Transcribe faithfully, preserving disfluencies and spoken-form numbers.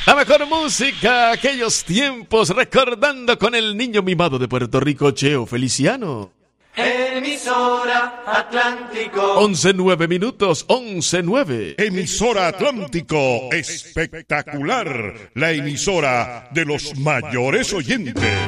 La mejor música, aquellos tiempos, recordando con el niño mimado de Puerto Rico, Cheo Feliciano. Emisora Atlántico. once nueve minutos, once nueve. Emisora Atlántico, espectacular. La emisora de los mayores oyentes.